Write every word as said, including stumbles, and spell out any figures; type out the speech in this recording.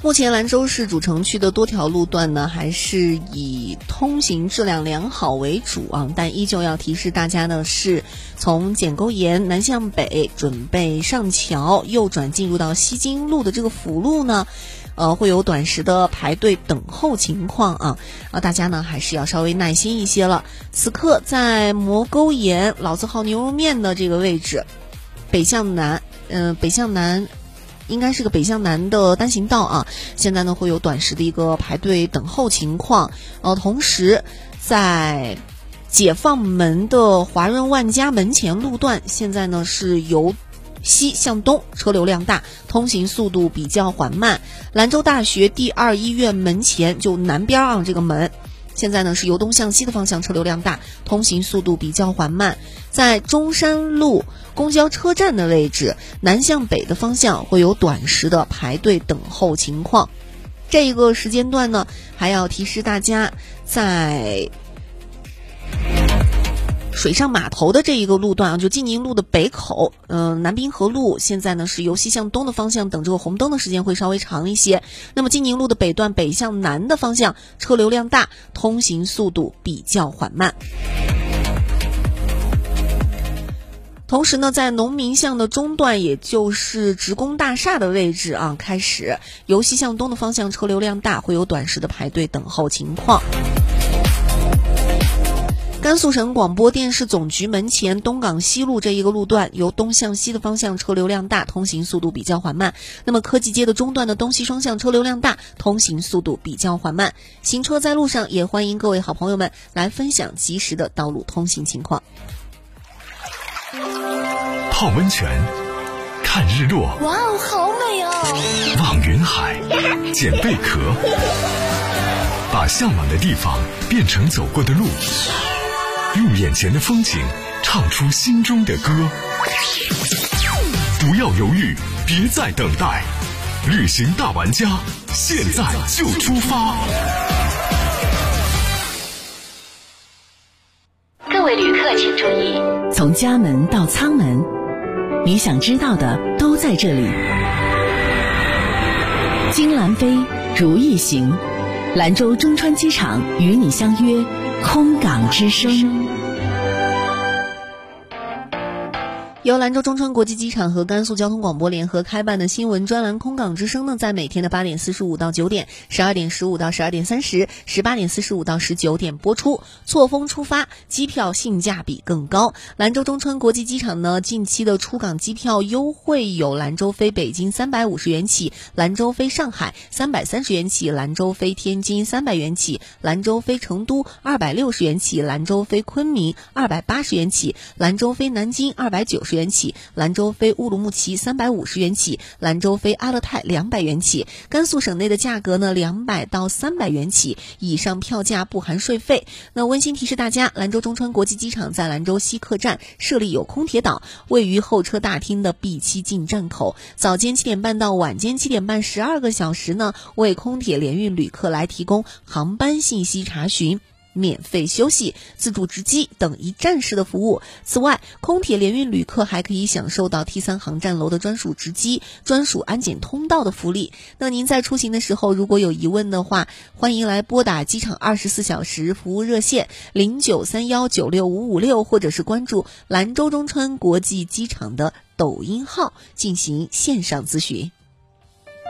目前兰州市主城区的多条路段呢，还是以通行质量良好为主啊，但依旧要提示大家的是，从剪沟沿南向北准备上桥，右转进入到西京路的这个辅路呢，呃，会有短时的排队等候情况啊，啊，大家呢还是要稍微耐心一些了。此刻在磨沟沿老字号牛肉面的这个位置，北向南，嗯、呃，北向南。应该是个北向南的单行道啊，现在呢会有短时的一个排队等候情况。呃，同时在解放门的华润万家门前路段，现在呢是由西向东，车流量大，通行速度比较缓慢。兰州大学第二医院门前就南边啊这个门，现在呢是由东向西的方向车流量大，通行速度比较缓慢。在中山路公交车站的位置，南向北的方向会有短时的排队等候情况。这个时间段呢，还要提示大家，在水上码头的这一个路段啊，就晋宁路的北口，嗯、呃，南滨河路现在呢是由西向东的方向等这个红灯的时间会稍微长一些。那么晋宁路的北段北向南的方向车流量大，通行速度比较缓慢。同时呢，在农民巷的中段，也就是职工大厦的位置啊，开始由西向东的方向车流量大，会有短时的排队等候情况。甘肃省广播电视总局门前东港西路这一个路段，由东向西的方向车流量大，通行速度比较缓慢。那么科技街的中段的东西双向车流量大，通行速度比较缓慢。行车在路上，也欢迎各位好朋友们来分享及时的道路通行情况。 泡温泉，看日落， 哇哦，好美哦！ 望云海，捡贝壳，把向往的地方变成走过的路，用眼前的风景唱出心中的歌。不要犹豫，别再等待，旅行大玩家，现在就出发！ 各位旅客请注意， 从家门到舱门，你想知道的都在这里。金兰飞如意行，兰州中川机场与你相约，空港之声。 由兰州中川国际机场和甘肃交通广播联合开办的新闻专栏空港之声呢，在每天的八点四十五到九点、十二点十五到十二点三十、十八点四十五到十九点播出。错峰出发，机票性价比更高。兰州中川国际机场呢，近期的出港机票优惠有兰州飞北京三百五十元起，兰州飞上海三百三十元起，兰州飞天津三百元起，兰州飞成都二百六十元起，兰州飞昆明二百八十元起，兰州飞南京二百九十元起，兰州飞乌鲁木齐三百五十元起，兰州飞阿勒泰两百元起。甘肃省内的价格呢，两百到三百元起，以上票价不含税费。那温馨提示大家，兰州中川国际机场在兰州西客站设立有空铁岛，位于候车大厅的 B 七进站口，早间七点半到晚间七点半十二个小时呢，为空铁联运旅客来提供航班信息查询、免费休息、自助值机等一站式的服务。此外，空铁联运旅客还可以享受到 T 三 航站楼的专属值机、专属安检通道的福利。那您在出行的时候，如果有疑问的话，欢迎来拨打机场二十四小时服务热线零九三幺九六五五六，或者是关注兰州中川国际机场的抖音号进行线上咨询。